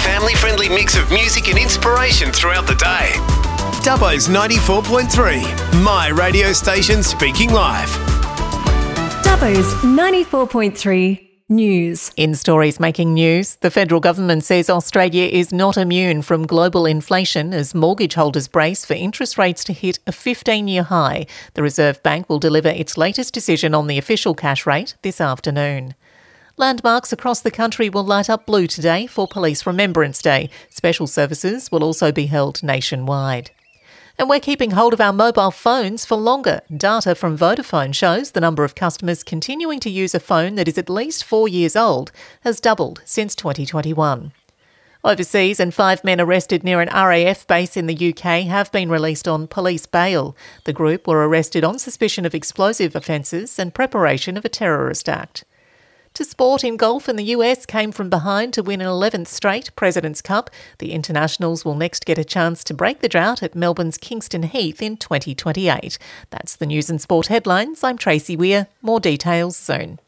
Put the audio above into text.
family-friendly mix of music and inspiration throughout the day. Dubbo's 94.3, my radio station speaking live. Dubbo's 94.3 News. In stories making news, the federal government says Australia is not immune from global inflation as mortgage holders brace for interest rates to hit a 15-year high. The Reserve Bank will deliver its latest decision on the official cash rate this afternoon. Landmarks across the country will light up blue today for Police Remembrance Day. Special services will also be held nationwide. And we're keeping hold of our mobile phones for longer. Data from Vodafone shows the number of customers continuing to use a phone that is at least 4 years old has doubled since 2021. Overseas, and 5 men arrested near an RAF base in the UK have been released on police bail. The group were arrested on suspicion of explosive offences and preparation of a terrorist act. To sport, in golf, and the US came from behind to win an 11th straight President's Cup. The internationals will next get a chance to break the drought at Melbourne's Kingston Heath in 2028. That's the news and sport headlines. I'm Tracy Weir. More details soon.